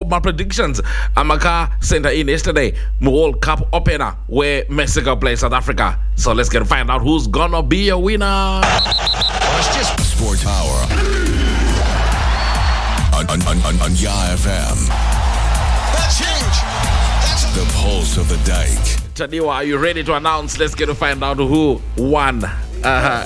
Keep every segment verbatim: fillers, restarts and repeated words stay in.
my predictions. Amaka sent her in yesterday. World Cup opener where Mexico plays South Africa. So let's get to find out who's gonna be a winner. It's just Sports Power on, on, on, on, on Ya F M. That's huge. That's The pulse of the dike. Tadiwa, are you ready to announce? Let's get to find out who won. Uh-huh.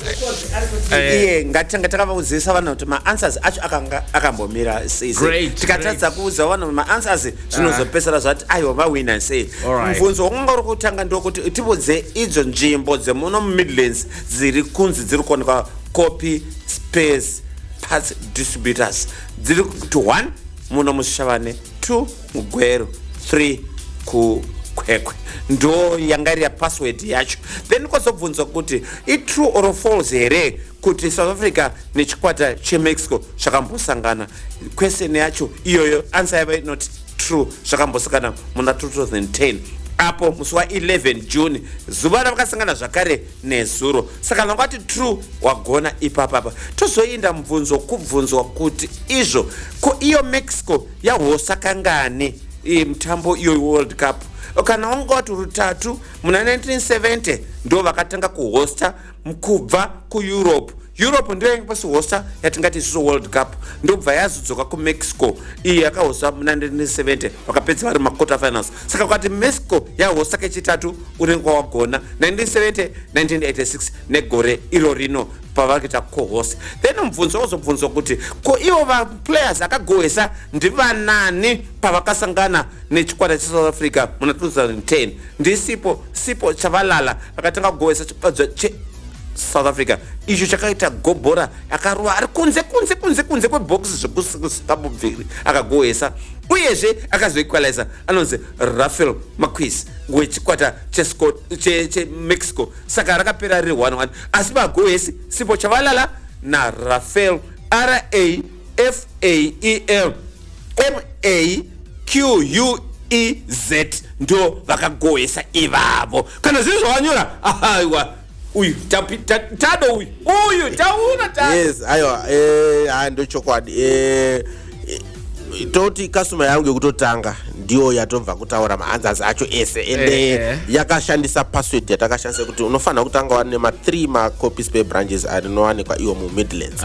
Iye ngatanga takavaudzisa vanhu kuti ma-answers acho akanga akambomira sei tikatadza kuudza vanhu ma-answers zvinozopesera zvati aiwa vawina sei. Mubvunzo wakanga uri kutanga ndokuti tiudze idzo nzvimbo dzemuno mumidlands dziri kunzi dziri kuonekwa copy space parts distributors dziri kuti one muno mushavane, two mugwero, three kukwekwe ndo yanga iri password yacho. Then kwazobvunzwa kuti i true or false here kuti South Africa nechikwata cheMexico zvakambosangana. Question yacho iyoyo answer yava not true zvakambosangana muna two thousand ten apo musi wa eleven June zuva ravakasangana zvakare nezuro. Saka nangati true wagona ipapapa. Tozoinda mubvunzo kubvunzwa kuti izvo ko iyo Mexico yahosa kangani mutambo iyo World Cup. Kana wangoti rutatu muna nineteen seventy ndo vakatanga kuhosta mkubva kuEurope. Europe ndio yangipasi hosta yatingati isusu World Cup ndobva yazodzoka kuMexico iyi yakahosta muna nineteen seventy vakapedza vari maquarter finals. Saka kwati Mexico yahosta kechitatu urengo wagona nineteen seventy nineteen eighty-six negore iro rino pavakaita co-host. Then mubvunzo wazobvunzwa kuti ko ivo vaplayers akagohesa ndivanani pavakasangana nechikwata cheSouth Africa muna two thousand ten. Ndisipo sipo chavalala vakatanga kugohesa chikwata che South Africa icho chakaita gobhora akaruwa ari kunze kunze kunze kunze kwebox zvekusabobviri akagohesa uyezve akazoequalizer anonzi Rafael Marquez wechikwata cheMexico. Saka rakapera riri one one asi vagohesi sipo chavalala na Rafael R A F A E L M A Q U E Z ndo vakagohesa ivavo. Kana zvinhu zvawanyora aiwa uyu tado uyu uyu tauna tado. Yes aiwa eh ando chokwadi eh toti customer yangu yekutotanga ndio yatobva kutaura ma-answers acho ese ende yakashandisa password yatakashandisa kuti unofanira kutanga wane ma three ma copy spare branches anowanikwa iwo mu Midlands.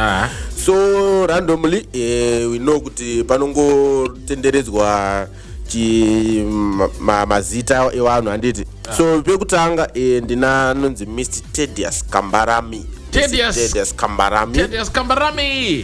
So randomly eh we know kuti panongotenderedzwa chi ma, mazita evanhu handiti. So pekutanga eh, ndina nonzi Mister Thaddeus Kambarami. Thaddeus Thaddeus Kambarami. Thaddeus Kambarami.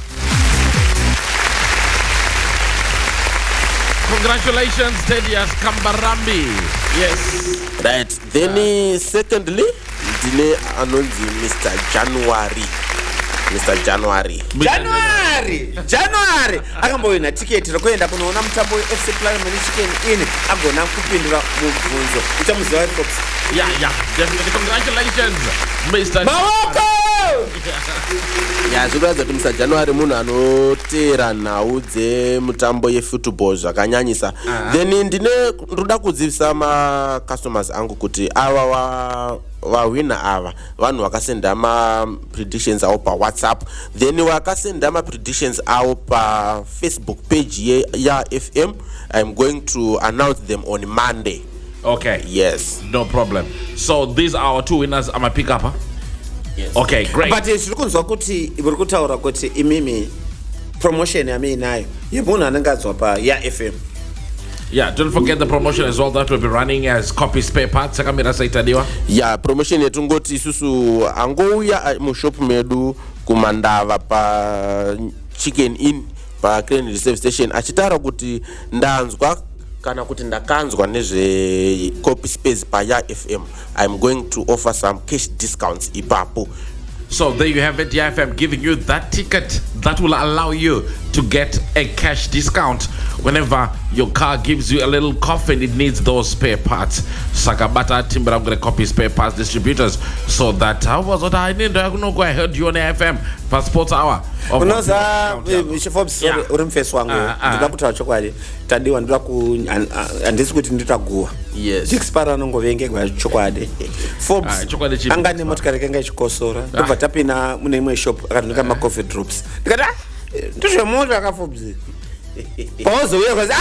Congratulations, Thaddeus Kambarami. Yes. Right. Then uh, secondly, ndine anonzi Mister January. Mister January. January. January. Akamboina ticket rokuenda kunoona mutambo F C Platinum Chicken in agona kupindura mubvunzo. Uchamuziva Fox. Yeah, yeah. Definitely. Congratulations, Mister Mawoko. Ya zvibaza kuti Mister January munhu anotera nhau dzemutambo yefootball zvakanyanyisa. Then ndine ndoda kudzivisa ma customers angu kuti ava wa vawina ava vanhu vakasenda ma predictions avo pa WhatsApp, then vakasenda ma predictions avo pa Facebook page ye Ya F M. I'm going to announce them on Monday. Okay. Yes. No problem. So these are our two winners. I'm a pick up, huh? Yes. Okay, great. But zviri kunzwa kuti uri kutaura kuti imimi promotion yami inayo yemunhu anenge adzwa pa Ya F M. Yeah, don't forget the promotion as well that will be running as copy spare parts. Sakamira saitadiwa. Yeah, promotion yetungoti isusu angouya mushop medu kumandava pa Chicken Inn pa Crane Reserve Station achitara kuti ndanzwa kana kuti ndakanzwa nezve copy space pa Ya F M. I'm going to offer some cash discounts ipapo. So there you have it, Ya F M giving you that ticket that will allow you to get a cash discount whenever your car gives you a little cough and it needs those spare parts. Sakabata Timber, I'm going to copy spare parts distributors so that I was what I need. I know I heard you on Ya F M Passport Hour. Unoza Forbes uri mfesi wangu ndida kutaura chokwadi tadiwa ndida ku andisi kuti nditaguwa. Yes. Chikspara nongovengegwa chokwadi. Forbes angane motikari kenga ichikosora ndobva tapina mune imwe shop akatoneka ma coffee drops ndikati ndizvo moto aka Forbes pauzo uya